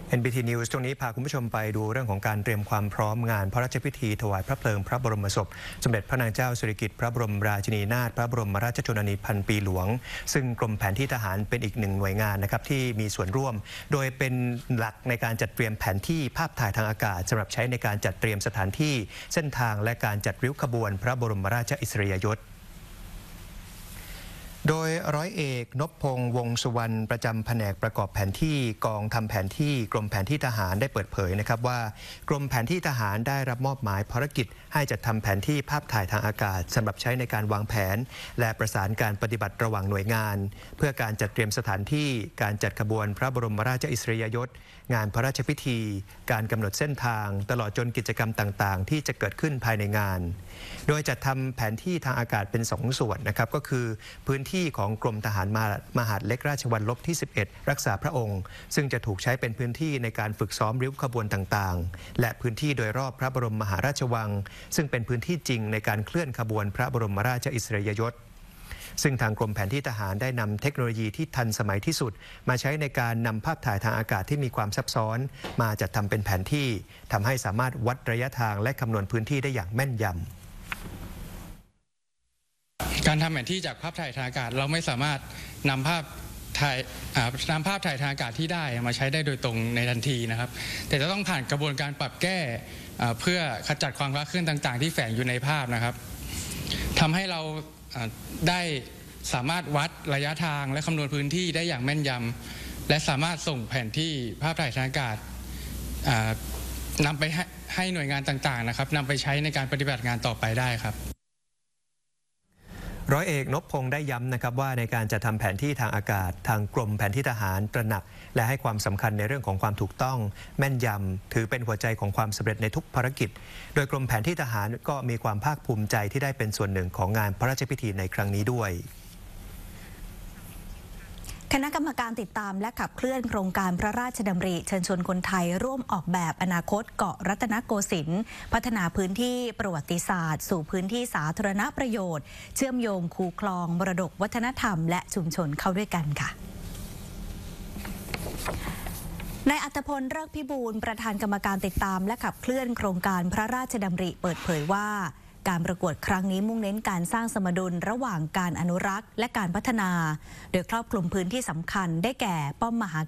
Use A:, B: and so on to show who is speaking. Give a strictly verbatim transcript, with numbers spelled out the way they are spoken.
A: เอ็น บี ที News ตรงนี้พาคุณผู้ชมไปดูเรื่องของการเตรียมความพร้อมงานพระราชพิธีถวายพระเพลิงพระบรมศพสมเด็จพระนางเจ้าสิริกิติ์พระบรมราชินีนาถพระบรมราชชนนีพันปีหลวงซึ่งกรมแผนที่ทหารเป็นอีกหนึ่งหน่วยงานนะครับที่มีส่วนร่วมโดยเป็นหลักในการจัดเตรียมแผนที่ภาพถ่ายทางอากาศสำหรับใช้ในการจัดเตรียมสถานที่เส้นทางและการจัดริ้วขบวนพระบรมราชอิสริยยศโดยร้อยเอกนพพงษ์วงษ์สุวรรณประจำแผนกประกอบแผนที่กองทำแผนที่กรมแผนที่ทหารได้เปิดเผยนะครับว่ากรมแผนที่ทหารได้รับมอบหมายภารกิจให้จัดทำแผนที่ภาพถ่ายทางอากาศสำหรับใช้ในการวางแผนและประสานการปฏิบัติระหว่างหน่วยงานเพื่อการจัดเตรียมสถานที่การจัดขบวนพระบรมราชอิสริยยศงานพระราชพิธีการกำหนดเส้นทางตลอดจนกิจกรรมต่างๆที่จะเกิดขึ้นภายในงานโดยจัดทำแผนที่ทางอากาศเป็นสองส่วนนะครับก็คือพื้นที่ของกรมทหารมหาดเล็กราชวัลลบที่สิบเอ็ดรักษาพระองค์ซึ่งจะถูกใช้เป็นพื้นที่ในการฝึกซ้อมริ้วขบวนต่างๆและพื้นที่โดยรอบพระบรมมหาราชวังซึ่งเป็นพื้นที่จริงในการเคลื่อนขบวนพระบรมราชอิสริยยศซึ่งทางกรมแผนที่ทหารได้นำเทคโนโลยีที่ทันสมัยที่สุดมาใช้ในการนำภาพถ่ายทางอากาศที่มีความซับซ้อนมาจัดทำเป็นแผนที่ทำให้สามารถวัดระยะทางและคำนวณพื้นที่ได้อย่างแม่นยำ
B: การทำแผนที่จากภาพถ่ายทางอากาศเราไม่สามารถนำภาพถ่ายนำภาพถ่ายทางอากาศที่ได้มาใช้ได้โดยตรงในทันทีนะครับแต่จะต้องผ่านกระบวนการปรับแก้เพื่อขจัดความคลาดเคลื่อนต่างๆที่แฝงอยู่ในภาพนะครับทำให้เราได้สามารถวัดระยะทางและคำนวณพื้นที่ได้อย่างแม่นยำและสามารถส่งแผนที่ภาพถ่ายทางอากาศนำไปให้หน่วยงานต่างๆนะครับนำไปใช้ในการปฏิบัติงานต่อไปได้ครับ
A: ร้อยเอกนพพงษ์ได้ย้ำนะครับว่าในการจะทำแผนที่ทางอากาศทางกรมแผนที่ทหารตระหนักและให้ความสำคัญในเรื่องของความถูกต้องแม่นยำถือเป็นหัวใจของความสำเร็จในทุกภารกิจโดยกรมแผนที่ทหารก็มีความภาคภูมิใจที่ได้เป็นส่วนหนึ่งของงานพระราชพิธีในครั้งนี้ด้วย
C: คณะกรรมการติดตามและขับเคลื่อนโครงการพระราชดำริเชิญชวนคนไทยร่วมออกแบบอนาคตเกาะรัตนโกสินทร์พัฒนาพื้นที่ประวัติศาสตร์สู่พื้นที่สาธารณประโยชน์เชื่อมโยงคูคลองมรดกวัฒนธรรมและชุมชนเข้าด้วยกันค่ะนายอัตพล ฤกษ์พิบูลประธานกรรมการติดตามและขับเคลื่อนโครงการพระราชดำริเปิดเผยว่าการประกวดครั้งนี้มุ่งเน้นการสร้างสมดุลระหว่างการอนุรักษ์และการพัฒนาโดยครอบคลุมพื้นที่สำคัญได้แก่ป้อมมหา